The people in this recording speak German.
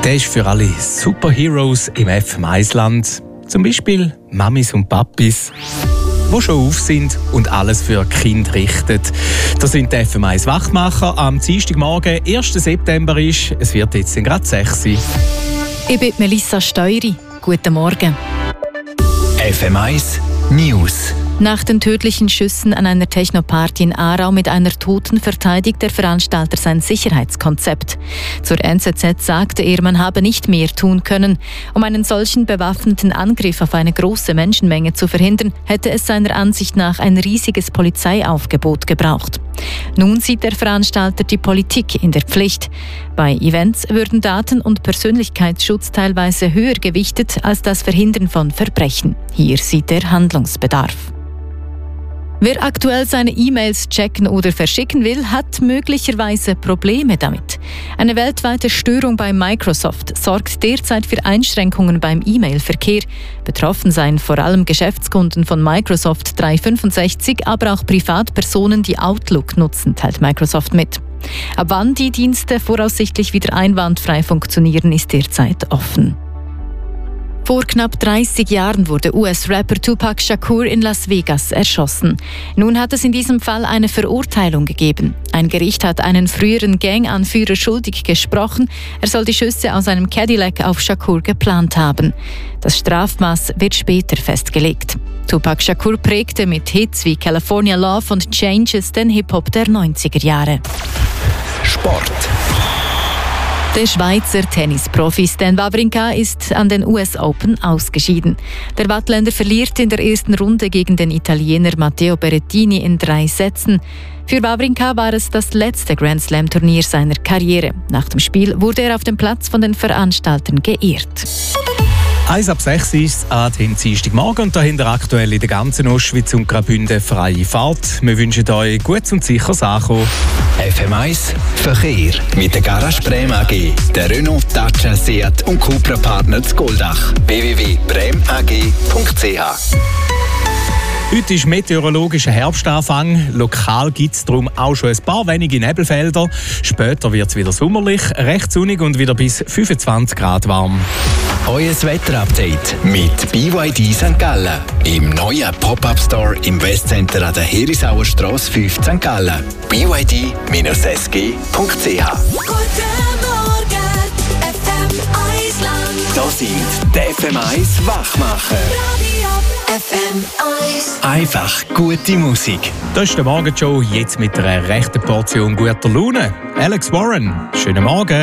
Der ist für alle Superheroes im FM1-Land. Zum Beispiel Mamis und Papis, die schon auf sind und alles für Kinder richten. Das sind die FM1 Wachmacher. Am Dienstagmorgen, 1. September ist. Es wird jetzt gerade 6 Uhr. Ich bin Melissa Steury. Guten Morgen. FM1 News. Nach den tödlichen Schüssen an einer Techno-Party in Aarau mit einer Toten verteidigt der Veranstalter sein Sicherheitskonzept. Zur NZZ sagte er, man habe nicht mehr tun können. Um einen solchen bewaffneten Angriff auf eine große Menschenmenge zu verhindern, hätte es seiner Ansicht nach ein riesiges Polizeiaufgebot gebraucht. Nun sieht der Veranstalter die Politik in der Pflicht. Bei Events würden Daten- und Persönlichkeitsschutz teilweise höher gewichtet als das Verhindern von Verbrechen. Hier sieht er Handlungsbedarf. Wer aktuell seine E-Mails checken oder verschicken will, hat möglicherweise Probleme damit. Eine weltweite Störung bei Microsoft sorgt derzeit für Einschränkungen beim E-Mail-Verkehr. Betroffen seien vor allem Geschäftskunden von Microsoft 365, aber auch Privatpersonen, die Outlook nutzen, teilt Microsoft mit. Ab wann die Dienste voraussichtlich wieder einwandfrei funktionieren, ist derzeit offen. Vor knapp 30 Jahren wurde US-Rapper Tupac Shakur in Las Vegas erschossen. Nun hat es in diesem Fall eine Verurteilung gegeben. Ein Gericht hat einen früheren Ganganführer schuldig gesprochen. Er soll die Schüsse aus einem Cadillac auf Shakur geplant haben. Das Strafmaß wird später festgelegt. Tupac Shakur prägte mit Hits wie California Love und Changes den Hip-Hop der 90er Jahre. Sport. Der Schweizer Tennisprofi Stan Wawrinka ist an den US Open ausgeschieden. Der Wattländer verliert in der ersten Runde gegen den Italiener Matteo Berrettini in 3 Sätzen. Für Wawrinka war es das letzte Grand-Slam-Turnier seiner Karriere. Nach dem Spiel wurde er auf dem Platz von den Veranstaltern geehrt. 1 ab 6 ist es an den Dienstagmorgen und dahinter aktuell in der ganzen Ostschweiz und Graubünden freie Fahrt. Wir wünschen euch gutes und sicheres Ankommen. FM1 Verkehr mit der Garage Brem AG, der Renault, Dacia, Seat und Cupra Partner zu Goldach. www.bremag.ch. Heute ist meteorologischer Herbstanfang. Lokal gibt es darum auch schon ein paar wenige Nebelfelder. Später wird es wieder sommerlich, recht sonnig und wieder bis 25 Grad warm. Euer Wetterupdate mit BYD St. Gallen. Im neuen Pop-Up-Store im Westcenter an der Herisauer Strasse 5 St. Gallen. BYD-sg.ch. Das sind die FM1 Wachmacher. Einfach gute Musik. Das ist der Morgenshow, jetzt mit einer rechten Portion guter Laune. Alex Warren, schönen Morgen.